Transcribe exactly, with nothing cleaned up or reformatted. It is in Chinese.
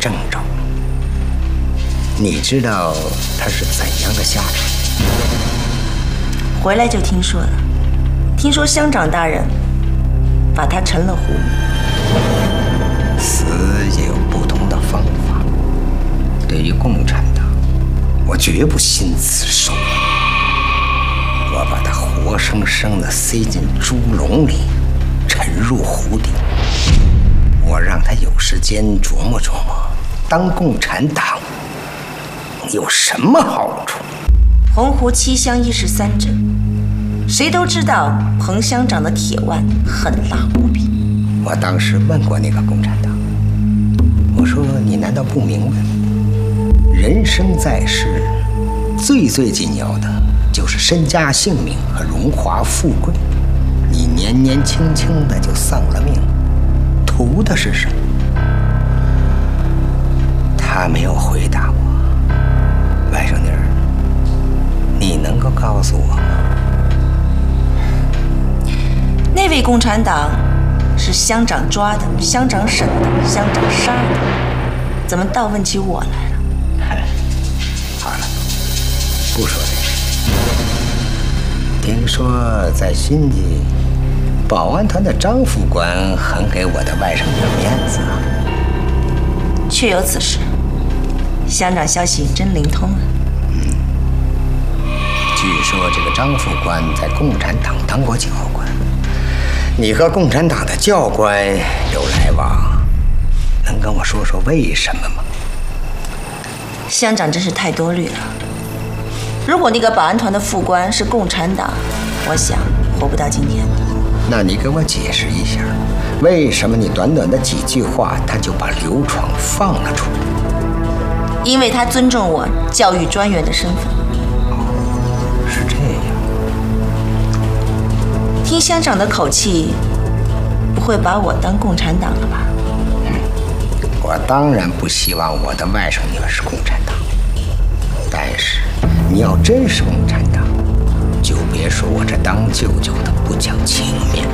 郑州。你知道他是怎样的下场？ 回来就听说了，听说乡长大人把他沉了湖。 死也有不同的方法。对于共产党，我绝不心慈手软。我把他活生生的塞进猪笼里，沉入湖底。我让他有时间琢磨琢磨，当共产党有什么好处？ 洪湖七乡一十三镇，谁都知道彭乡长的铁腕狠辣无比。 我当时问过那个共产党，我说：“你难道不明白？人生在世，最最紧要的就是身家性命和荣华富贵。你年年轻轻的就丧了命，图的是什么？”他没有回答我。外甥女儿，你能够告诉我吗？ 那位共产党是乡长抓的，乡长审的，乡长杀的，怎么倒问起我来了？ 好了，不说这个。听说在新集，保安团的张副官很给我的外甥女面子啊。 确有此事，乡长消息真灵通啊。 嗯，据说这个张副官在共产党当过教官，你和共产党的教官有来往，能跟我说说为什么吗？ 乡长真是太多虑了。如果那个保安团的副官是共产党，我想活不到今天。 那你给我解释一下，为什么你短短的几句话，他就把刘闯放了出来？ 因为他尊重我教育专员的身份。 哦，是这样。 听乡长的口气，不会把我当共产党了吧？ 嗯，我当然不希望我的外甥女儿是共产党，但是你要真是共产党，就别说我这当舅舅的不讲情面。